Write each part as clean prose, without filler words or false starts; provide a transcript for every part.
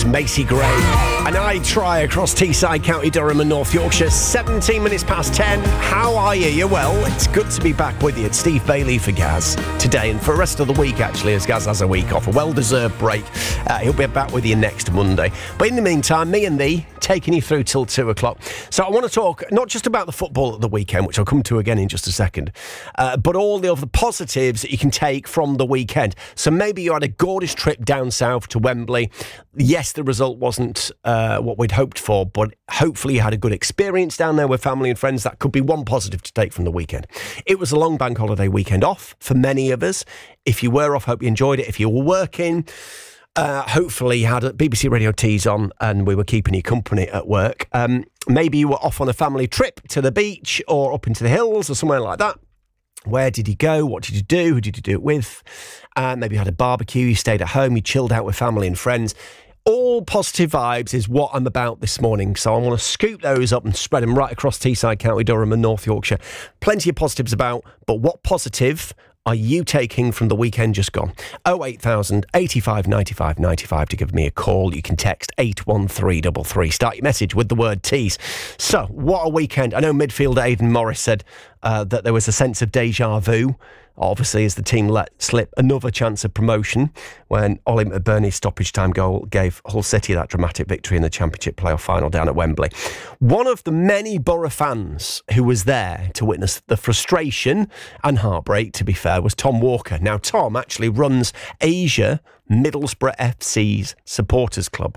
Macy Gray. And I try across Teesside, County Durham and North Yorkshire. 17 minutes past 10. How are you? You're well. It's good to be back with you. It's Steve Bailey for Gaz today and for the rest of the week, actually, as Gaz has a week off. A well-deserved break. He'll be back with you next Monday. But in the meantime, me and thee taking you through till 2 o'clock. So I want to talk not just about the football at the weekend, which I'll come to again in just a second, but all the other positives that you can take from the weekend. So maybe you had a gorgeous trip down south to Wembley. Yes, the result wasn't what we'd hoped for, but hopefully you had a good experience down there with family and friends. That could be one positive to take from the weekend. It was a long bank holiday weekend off for many of us. If you were off, hope you enjoyed it. If you were working, hopefully you had a BBC Radio Tees on and we were keeping you company at work. Maybe you were off on a family trip to the beach or up into the hills or somewhere like that. Where did you go? What did you do? Who did you do it with? Maybe you had a barbecue, you stayed at home, you chilled out with family and friends. All positive vibes is what I'm about this morning. So I want to scoop those up and spread them right across Teesside, County Durham and North Yorkshire. Plenty of positives about, but what positive are you taking from the weekend just gone? 08000 85 95 95 to give me a call. You can text 81333. Start your message with the word tease. So, what a weekend. I know midfielder Aidan Morris said that there was a sense of deja vu, obviously, as the team let slip another chance of promotion when Ollie McBurney's stoppage time goal gave Hull City that dramatic victory in the Championship playoff final down at Wembley. One of the many Borough fans who was there to witness the frustration and heartbreak, to be fair, was Tom Walker. Now, Tom actually runs Asia Middlesbrough FC's supporters club.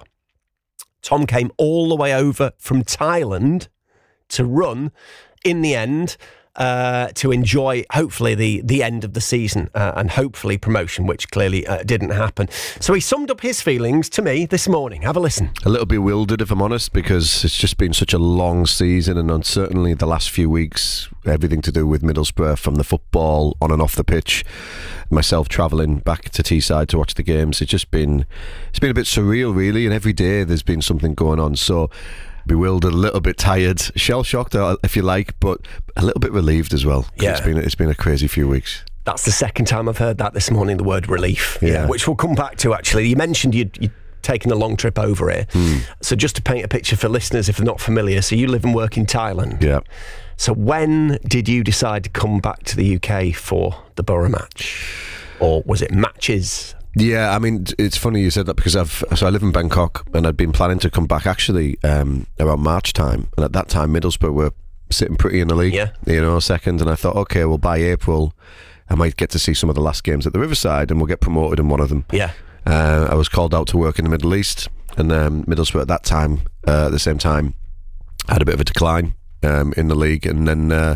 Tom came all the way over from Thailand to run, in the end, to enjoy, hopefully, the end of the season and hopefully promotion, which clearly didn't happen. So he summed up his feelings to me this morning. Have a listen. A little bewildered, if I'm honest, because it's just been such a long season, and certainly the last few weeks, everything to do with Middlesbrough, from the football on and off the pitch, myself travelling back to Teesside to watch the games. It's been a bit surreal, really, and every day there's been something going on. So bewildered, a little bit tired, shell-shocked, if you like, but a little bit relieved as well. Yeah. It's been a crazy few weeks. That's the second time I've heard that this morning, the word relief, which we'll come back to, actually. You mentioned you'd taken a long trip over here. So just to paint a picture for listeners, if they're not familiar, so you live and work in Thailand. Yeah. So when did you decide to come back to the UK for the Borough match? Or was it matches? Yeah, I mean, it's funny you said that, because I live in Bangkok, and I'd been planning to come back actually around March time, and at that time Middlesbrough were sitting pretty in the league, second, and I thought, okay, well, by April I might get to see some of the last games at the Riverside and we'll get promoted in one of them. Yeah. I was called out to work in the Middle East, and Middlesbrough at that time, at the same time, had a bit of a decline in the league, and then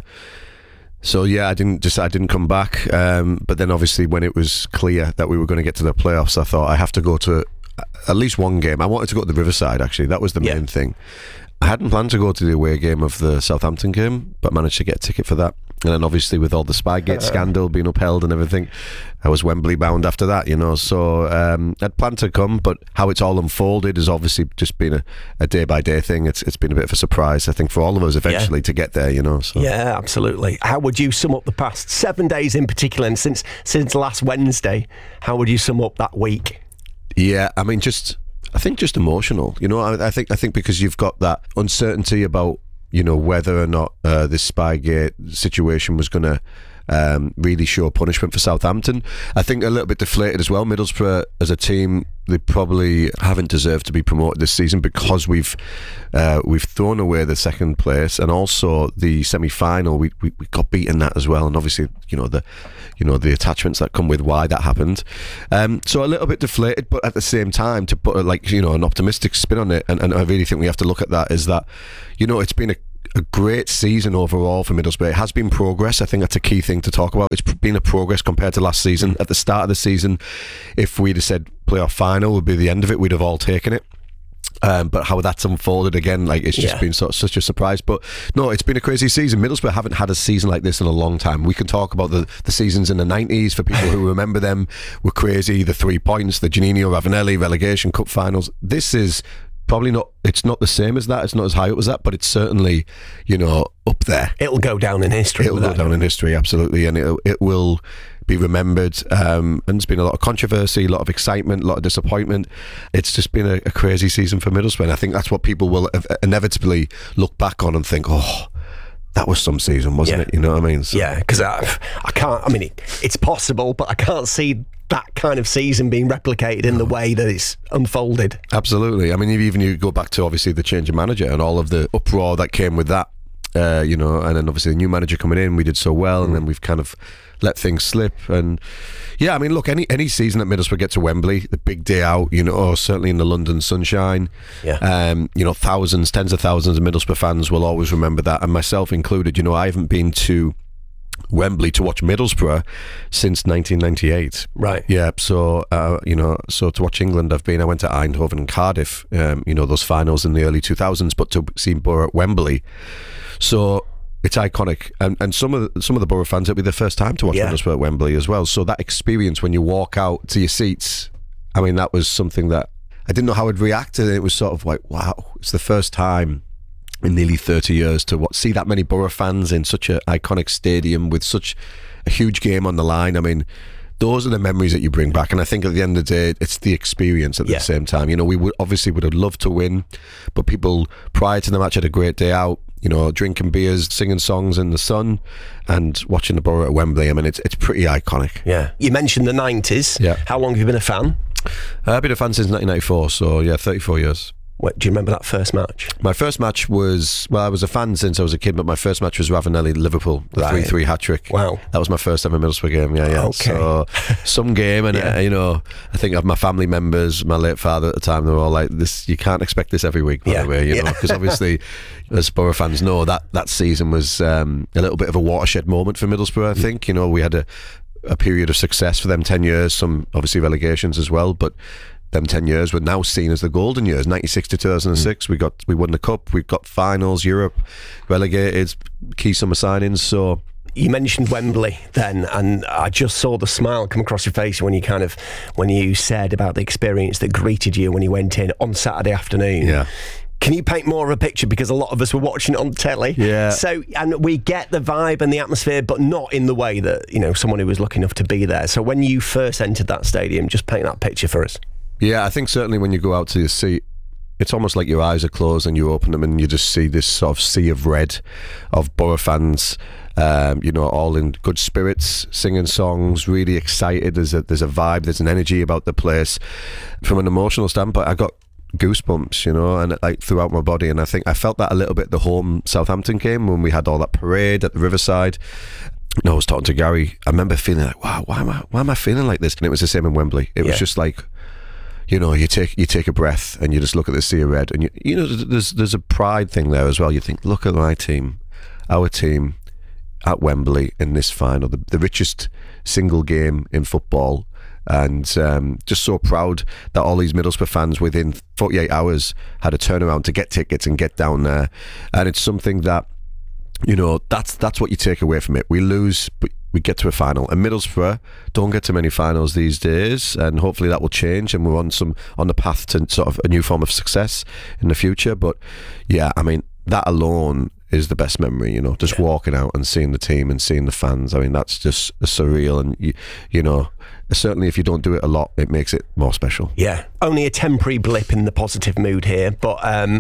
so yeah, I didn't come back. But then obviously when it was clear that we were going to get to the playoffs, I thought I have to go to at least one game. I wanted to go to the Riverside, actually. That was the main thing. I hadn't planned to go to the away game of the Southampton game, but managed to get a ticket for that. And then obviously with all the Spygate scandal being upheld and everything, I was Wembley bound after that, So I'd planned to come, but how it's all unfolded has obviously just been a day-by-day thing. It's been a bit of a surprise, I think, for all of us eventually to get there, So. Yeah, absolutely. How would you sum up the past 7 days in particular, and since last Wednesday, how would you sum up that week? Yeah, I mean, I think just emotional, I think because you've got that uncertainty about, whether or not this Spygate situation was going to really show punishment for Southampton. I think a little bit deflated as well. Middlesbrough as a team, they probably haven't deserved to be promoted this season, because we've thrown away the second place, and also the semi-final we got beaten that as well, and obviously the attachments that come with why that happened. So a little bit deflated, but at the same time, to put an optimistic spin on it, and I really think we have to look at that, is that it's been a great season overall for Middlesbrough. It has been progress. I think that's a key thing to talk about. It's been a progress compared to last season. At the start of the season, if we'd have said playoff final would be the end of it, we'd have all taken it. But how that's unfolded again, it's just been such a surprise. But no, it's been a crazy season. Middlesbrough haven't had a season like this in a long time. We can talk about the seasons in the 90s for people who remember them. Were crazy. The 3 points, the Juninho Ravanelli relegation cup finals. This is probably not, it's not the same as that, it's not as high up as that, but it's certainly, up there. It'll go down in history. It'll go down in history, absolutely, and it will be remembered. And there's been a lot of controversy, a lot of excitement, a lot of disappointment. It's just been a crazy season for Middlesbrough. And I think that's what people will inevitably look back on and think, oh, that was some season, wasn't it? You know what I mean? So. Yeah, because I can't, I mean, it's possible, but I can't see that kind of season being replicated in the way that it's unfolded. Absolutely. I mean, even you go back to obviously the change of manager and all of the uproar that came with that, and then obviously the new manager coming in, we did so well, and then we've kind of let things slip. And yeah, I mean, look, any season that Middlesbrough get to Wembley, the big day out, certainly in the London sunshine, thousands, tens of thousands of Middlesbrough fans will always remember that, and myself included. I haven't been to Wembley to watch Middlesbrough since 1998. Right. Yeah. So so to watch England, I went to Eindhoven and Cardiff. Those finals in the early 2000s, but to see Borough at Wembley, so it's iconic. And some of the Borough fans, it'll be their first time to watch Middlesbrough at Wembley as well. So that experience when you walk out to your seats, I mean, that was something that I didn't know how I'd react, and it was sort of like, wow, it's the first time in nearly 30 years to see that many Borough fans in such an iconic stadium with such a huge game on the line. I mean, those are the memories that you bring back, and I think at the end of the day, it's the experience at the same time. We would have loved to win, but people prior to the match had a great day out, drinking beers, singing songs in the sun, and watching the Borough at Wembley. I mean, it's pretty iconic. Yeah. You mentioned the 90s. Yeah. How long have you been a fan? I've been a fan since 1994, so yeah, 34 years. Do you remember that first match? My first match was, I was a fan since I was a kid, but my first match was Ravanelli Liverpool, the 3-3 hat-trick. Wow. That was my first ever Middlesbrough game, yeah. Okay. So, some game, and I think of my family members, my late father at the time, they were all like, "This, you can't expect this every week, by the way," because obviously, as Borough fans know, that season was a little bit of a watershed moment for Middlesbrough, I think. We had a period of success for them, 10 years, some obviously relegations as well, but them 10 years were now seen as the golden years. 96 to 2006, we won the cup, we got finals, Europe, relegated, key summer signings. So you mentioned Wembley then, and I just saw the smile come across your face when you said about the experience that greeted you when you went in on Saturday afternoon. Yeah. Can you paint more of a picture? Because a lot of us were watching it on telly. Yeah. So, and we get the vibe and the atmosphere, but not in the way that, someone who was lucky enough to be there. So when you first entered that stadium, just paint that picture for us. Yeah, I think certainly when you go out to your seat, it's almost like your eyes are closed and you open them and you just see this sort of sea of red of Borough fans, all in good spirits, singing songs, really excited. There's a vibe, there's an energy about the place. From an emotional standpoint, I got goosebumps, and like throughout my body, and I think I felt that a little bit the home Southampton game when we had all that parade at the Riverside. I was talking to Gary. I remember feeling like, wow, why am I feeling like this? And it was the same in Wembley. It was just like, you take a breath and you just look at the sea of red, and there's a pride thing there as well. You think, look at my team, our team at Wembley in this final, the richest single game in football, and just so proud that all these Middlesbrough fans within 48 hours had a turnaround to get tickets and get down there. And it's something that, that's what you take away from it. We lose, but we get to a final, and Middlesbrough don't get to many finals these days, and hopefully that will change, and we're on the path to sort of a new form of success in the future. But yeah, I mean, that alone is the best memory, just walking out and seeing the team and seeing the fans. I mean, that's just surreal, and certainly if you don't do it a lot, it makes it more special. Yeah, only a temporary blip in the positive mood here, but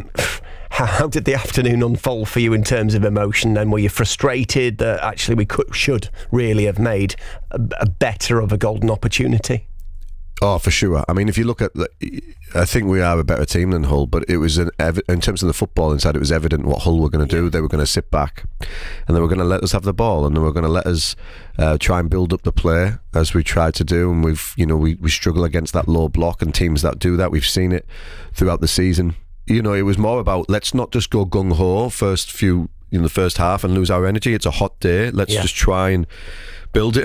how did the afternoon unfold for you in terms of emotion? Then were you frustrated that actually we should really have made a better of a golden opportunity? Oh, for sure. I mean, if you look at I think we are a better team than Hull, but it was in terms of the football inside, it was evident what Hull were going to do. They were going to sit back and they were going to let us have the ball, and they were going to let us try and build up the play as we tried to do. And we struggle against that low block and teams that do that. We've seen it throughout the season. It was more about, let's not just go gung-ho in the first half and lose our energy. It's a hot day. Let's just try and build it